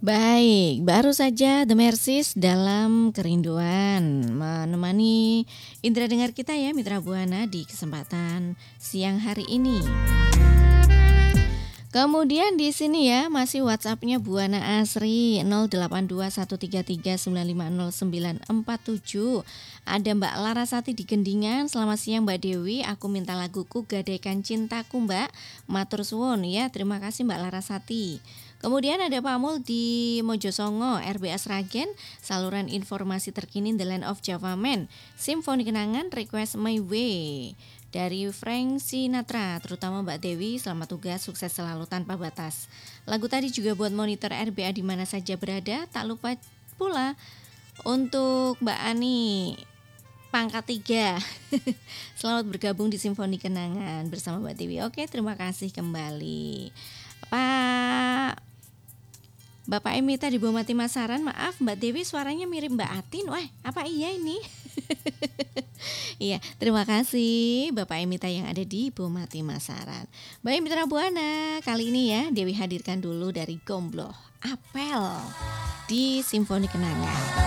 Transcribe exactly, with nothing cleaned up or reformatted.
Baik, baru saja The Mercies dalam Kerinduan menemani indera dengar kita ya Mitra Buana di kesempatan siang hari ini. Kemudian di sini ya masih WhatsApp-nya Buana Asri nol delapan dua satu tiga tiga sembilan lima nol sembilan empat tujuh. Ada Mbak Larasati di Gendingan. Selamat siang Mbak Dewi, aku minta laguku Gadaikan Cintaku Mbak. Matur suwun ya, terima kasih Mbak Larasati. Kemudian ada Pak Mul di Mojosongo, R B S Ragen, saluran informasi terkini The Land of Java Man, Simfoni Kenangan, Request My Way. Dari Frank Sinatra, terutama Mbak Dewi, selamat tugas, sukses selalu tanpa batas. Lagu tadi juga buat monitor R B A di mana saja berada. Tak lupa pula untuk Mbak Ani pangkat tiga. Selamat bergabung di Simfoni Kenangan bersama Mbak Dewi. Oke, terima kasih kembali. Pak Bapak Emita di Bomati Masaran, maaf Mbak Dewi suaranya mirip Mbak Atin. Wah, apa iya ini? Iya, terima kasih Bapak Emita yang ada di Bomati Masaran. Baik Mitra Buana, kali ini ya Dewi hadirkan dulu dari Gombloh, Apel di Simfoni Kenangan.